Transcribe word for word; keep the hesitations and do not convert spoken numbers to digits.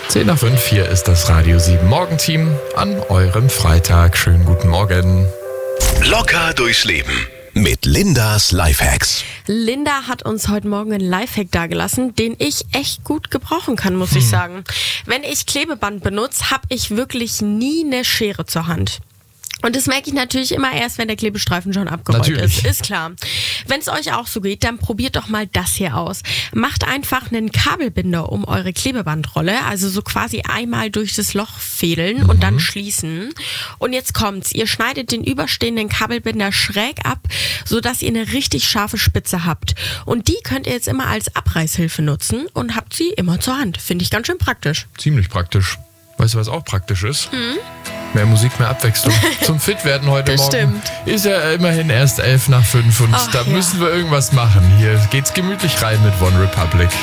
zehn nach fünf, hier ist das Radio sieben Morgenteam an eurem Freitag. Schönen guten Morgen. Locker durchs Leben mit Lindas Lifehacks. Linda hat uns heute Morgen einen Lifehack dagelassen, den ich echt gut gebrauchen kann, muss hm. ich sagen. Wenn ich Klebeband benutze, habe ich wirklich nie eine Schere zur Hand. Und das merke ich natürlich immer erst, wenn der Klebestreifen schon abgerollt natürlich. ist. Ist klar. Wenn es euch auch so geht, dann probiert doch mal das hier aus. Macht einfach einen Kabelbinder um eure Klebebandrolle, also so quasi einmal durch das Loch fädeln mhm. und dann schließen. Und jetzt kommt's. Ihr schneidet den überstehenden Kabelbinder schräg ab, sodass ihr eine richtig scharfe Spitze habt. Und die könnt ihr jetzt immer als Abreißhilfe nutzen und habt sie immer zur Hand. Finde ich ganz schön praktisch. Ziemlich praktisch. Weißt du, was auch praktisch ist? Hm? Mehr Musik, mehr Abwechslung. Zum Fitwerden heute das Morgen. Stimmt. Ist ja immerhin erst elf nach fünf und Ach, da ja. müssen wir irgendwas machen. Hier geht's gemütlich rein mit One Republic.